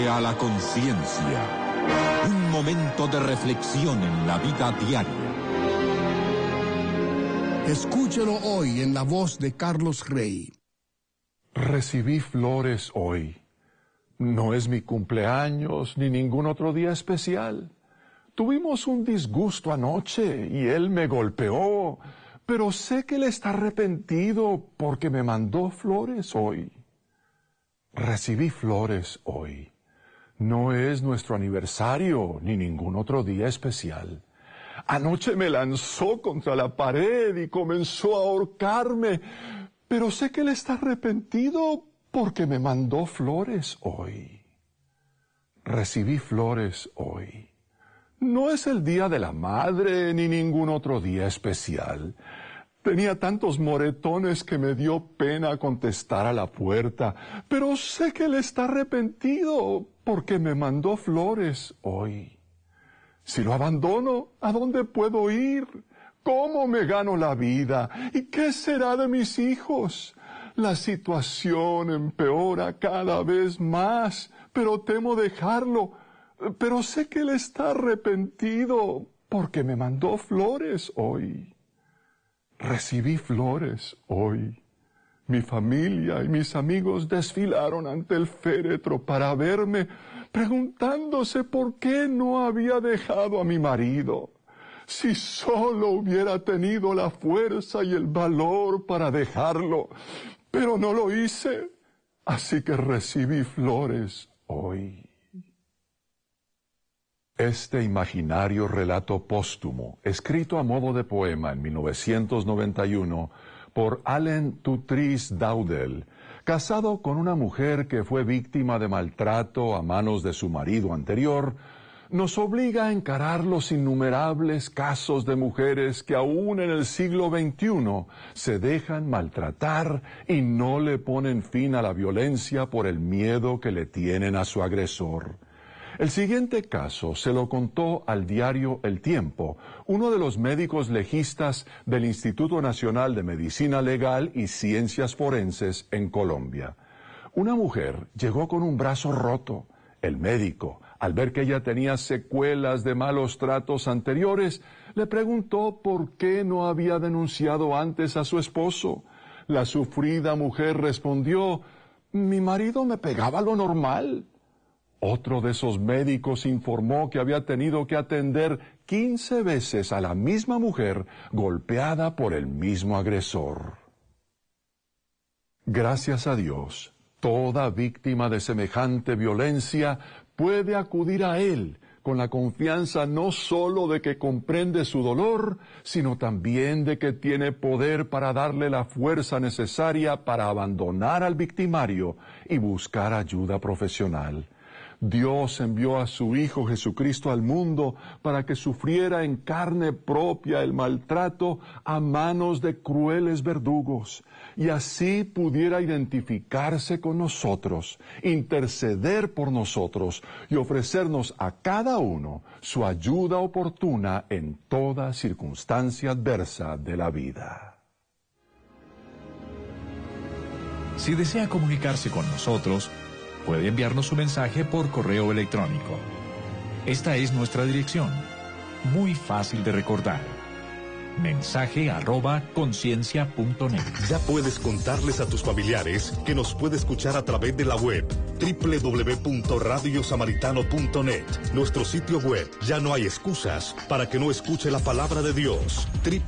A la conciencia, un momento de reflexión en la vida diaria. Escúchelo hoy en la voz de Carlos Rey. Recibí flores hoy. No es mi cumpleaños ni ningún otro día especial. Tuvimos un disgusto anoche y él me golpeó, pero sé que él está arrepentido porque me mandó flores hoy. Recibí flores hoy. No es nuestro aniversario ni ningún otro día especial. Anoche me lanzó contra la pared y comenzó a ahorcarme, pero sé que él está arrepentido porque me mandó flores hoy. Recibí flores hoy. No es el día de la madre ni ningún otro día especial. Tenía tantos moretones que me dio pena contestar a la puerta, pero sé que él está arrepentido porque me mandó flores hoy. Si lo abandono, ¿a dónde puedo ir? ¿Cómo me gano la vida? ¿Y qué será de mis hijos? La situación empeora cada vez más, pero temo dejarlo. Pero sé que él está arrepentido porque me mandó flores hoy. Recibí flores hoy. Mi familia y mis amigos desfilaron ante el féretro para verme, preguntándose por qué no había dejado a mi marido. Si solo hubiera tenido la fuerza y el valor para dejarlo, pero no lo hice, así que recibí flores hoy. Este imaginario relato póstumo, escrito a modo de poema en 1991 por Allen Tutris Dowdell, casado con una mujer que fue víctima de maltrato a manos de su marido anterior, nos obliga a encarar los innumerables casos de mujeres que aún en el siglo XXI se dejan maltratar y no le ponen fin a la violencia por el miedo que le tienen a su agresor. El siguiente caso se lo contó al diario El Tiempo, uno de los médicos legistas del Instituto Nacional de Medicina Legal y Ciencias Forenses en Colombia. Una mujer llegó con un brazo roto. El médico, al ver que ella tenía secuelas de malos tratos anteriores, le preguntó por qué no había denunciado antes a su esposo. La sufrida mujer respondió: «Mi marido me pegaba lo normal». Otro de esos médicos informó que había tenido que atender 15 veces a la misma mujer golpeada por el mismo agresor. Gracias a Dios, toda víctima de semejante violencia puede acudir a Él con la confianza no solo de que comprende su dolor, sino también de que tiene poder para darle la fuerza necesaria para abandonar al victimario y buscar ayuda profesional. Dios envió a su Hijo Jesucristo al mundo para que sufriera en carne propia el maltrato a manos de crueles verdugos, y así pudiera identificarse con nosotros, interceder por nosotros y ofrecernos a cada uno su ayuda oportuna en toda circunstancia adversa de la vida. Si desea comunicarse con nosotros, puede enviarnos su mensaje por correo electrónico. Esta es nuestra dirección, muy fácil de recordar: mensaje@conciencia.net. Ya puedes contarles a tus familiares que nos puede escuchar a través de la web www.radiosamaritano.net. Nuestro sitio web. Ya no hay excusas para que no escuche la palabra de Dios.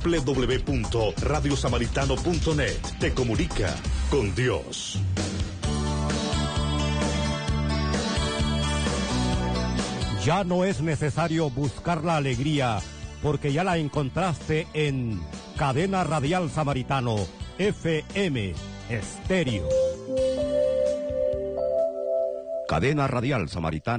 www.radiosamaritano.net. Te comunica con Dios. Ya no es necesario buscar la alegría, porque ya la encontraste en Cadena Radial Samaritano, FM Estéreo. Cadena Radial Samaritano.